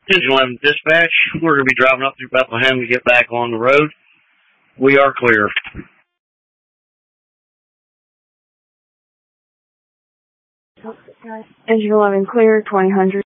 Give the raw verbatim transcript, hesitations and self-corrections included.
Engine eleven dispatch, we're going to be driving up through Bethlehem to get back on the road. We are clear. Engine eleven clear, twenty hundred.